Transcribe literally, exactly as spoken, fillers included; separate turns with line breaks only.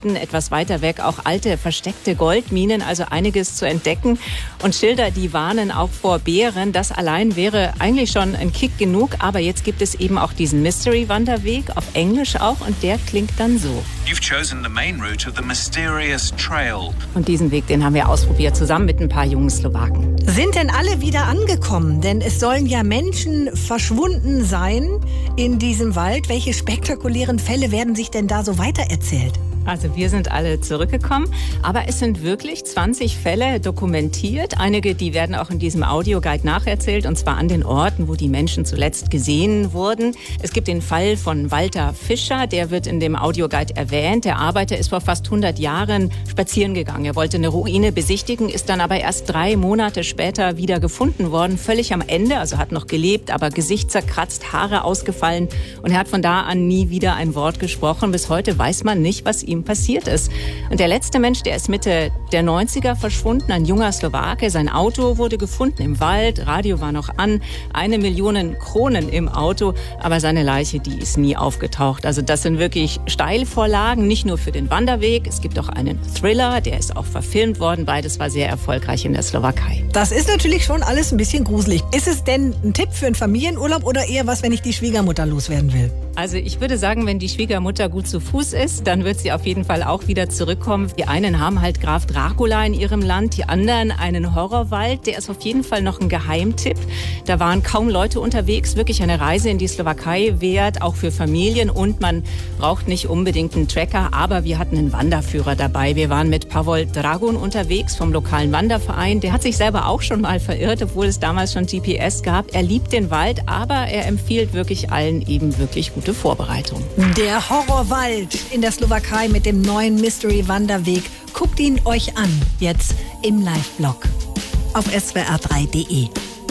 etwas weiter weg auch alte, versteckte Goldminen, also einiges zu entdecken. Und Schilder, die warnen auch vor Bären. Das allein wäre eigentlich schon ein Kick genug. Aber jetzt gibt es eben auch diesen Mystery-Wanderweg, auf Englisch auch. Und der klingt dann so.
You've chosen the main route of the mysterious trail.
Und diesen Weg, den haben wir ausprobiert, zusammen mit ein paar jungen Slowaken.
Sind denn alle wieder angekommen? Denn es sollen ja Menschen verschwunden sein in diesem Wald. Welche spektakulären Fälle werden sich denn da so weitererzählt?
Also wir sind alle zurückgekommen, aber es sind wirklich zwanzig Fälle dokumentiert. Einige, die werden auch in diesem Audioguide nacherzählt, und zwar an den Orten, wo die Menschen zuletzt gesehen wurden. Es gibt den Fall von Walter Fischer, der wird in dem Audioguide erwähnt. Der Arbeiter ist vor fast hundert Jahren spazieren gegangen. Er wollte eine Ruine besichtigen, ist dann aber erst drei Monate später wieder gefunden worden, völlig am Ende, also hat noch gelebt, aber Gesicht zerkratzt, Haare ausgefallen, und er hat von da an nie wieder ein Wort gesprochen. Bis heute weiß man nicht, was ihm passiert ist. Und der letzte Mensch, der ist Mitte der neunziger verschwunden, ein junger Slowake. Sein Auto wurde gefunden im Wald, Radio war noch an, eine Million Kronen im Auto, aber seine Leiche, die ist nie aufgetaucht. Also das sind wirklich Steilvorlagen, nicht nur für den Wanderweg. Es gibt auch einen Thriller, der ist auch verfilmt worden. Beides war sehr erfolgreich in der Slowakei.
Das ist natürlich schon alles ein bisschen gruselig. Ist es denn ein Tipp für einen Familienurlaub oder eher was, wenn ich die Schwiegermutter loswerden will?
Also ich würde sagen, wenn die Schwiegermutter gut zu Fuß ist, dann wird sie auf jeden Fall auch wieder zurückkommen. Die einen haben halt Graf Dracula in ihrem Land, die anderen einen Horrorwald. Der ist auf jeden Fall noch ein Geheimtipp. Da waren kaum Leute unterwegs. Wirklich eine Reise in die Slowakei wert, auch für Familien. Und man braucht nicht unbedingt einen Trekker, aber wir hatten einen Wanderführer dabei. Wir waren mit Pavol Dragun unterwegs vom lokalen Wanderverein. Der hat sich selber auch schon mal verirrt, obwohl es damals schon G P S gab. Er liebt den Wald, aber er empfiehlt wirklich allen eben wirklich gute Vorbereitung.
Der Horrorwald in der Slowakei mit dem neuen Mystery-Wanderweg. Guckt ihn euch an, jetzt im Live-Blog auf S W R drei punkt de.